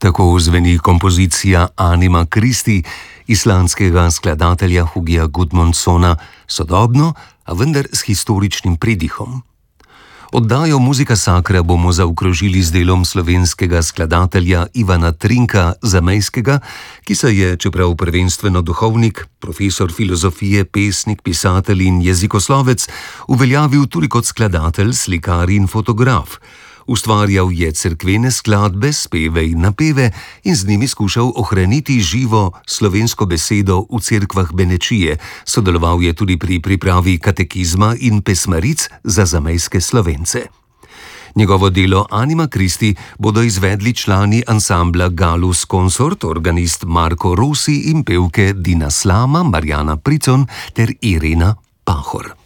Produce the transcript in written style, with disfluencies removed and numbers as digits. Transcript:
Tako zveni kompozicija Anima Christi islandskega skladatelja Hugija Gudmundsona, sodobno, a vendar s historičnim pridihom. Oddajo Muzika Sacra bomo zaokrožili z delom slovenskega skladatelja Ivana Trinka Zamejskega, ki se je, čeprav prvenstveno duhovnik, profesor filozofije, pesnik, pisatelj in jezikoslovec, uveljavil tudi kot skladatelj, slikar in fotograf. Ustvarjal je cerkvene skladbe, speve in napeve in z njimi skušal ohraniti živo slovensko besedo v cerkvah Benečije. Sodeloval je tudi pri pripravi katekizma in pesmaric za zamejske Slovence. Njegovo delo Anima Christi bodo izvedli člani ansambla Galus Consort, organist Marko Rossi in pevke Dina Slama, Marjana Pricon ter Irena Pahor.